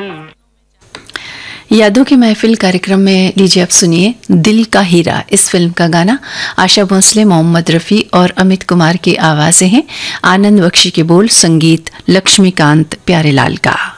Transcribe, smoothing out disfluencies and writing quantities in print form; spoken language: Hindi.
यादों की महफिल कार्यक्रम में लीजिए आप सुनिए दिल का हीरा। इस फिल्म का गाना आशा भोसले, मोहम्मद रफ़ी और अमित कुमार की आवाज़ें हैं। आनंद बख्शी के बोल, संगीत लक्ष्मीकांत प्यारेलाल का।